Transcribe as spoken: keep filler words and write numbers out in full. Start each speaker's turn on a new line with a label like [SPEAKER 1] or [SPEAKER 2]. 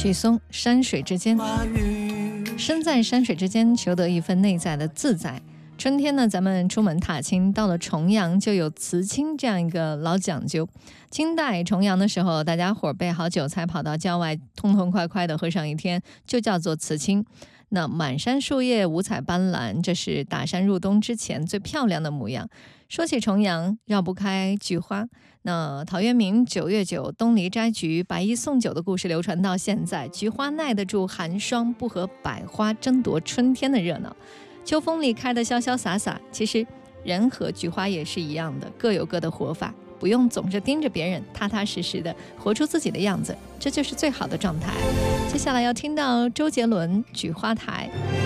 [SPEAKER 1] 许嵩，山水之间。身在山水之间，求得一份内在的自在。春天呢，咱们出门踏青，到了重阳就有辞青这样一个老讲究。清代重阳的时候，大家伙备好酒菜，跑到郊外，痛痛快快的喝上一天，就叫做辞青。那满山树叶五彩斑斓，这是打山入冬之前最漂亮的模样。说起重阳，绕不开菊花。那陶渊明九月九，东篱摘菊，白衣送酒的故事流传到现在，菊花耐得住寒霜，不和百花争夺春天的热闹。秋风里开得潇潇洒洒，其实人和菊花也是一样的，各有各的活法，不用总是盯着别人，踏踏实实的活出自己的样子，这就是最好的状态。接下来要听到周杰伦《菊花台》。